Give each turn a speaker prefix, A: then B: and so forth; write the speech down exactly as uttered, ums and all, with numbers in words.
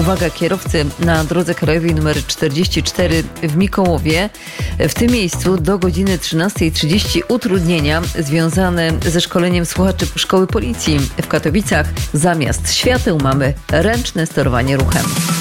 A: Uwaga, kierowcy na drodze krajowej nr czterdzieści cztery w Mikołowie. W tym miejscu do godziny trzynastej trzydzieści utrudnienia związane ze szkoleniem słuchaczy szkoły policji w Katowicach. Zamiast świateł mamy ręczne sterowanie ruchem.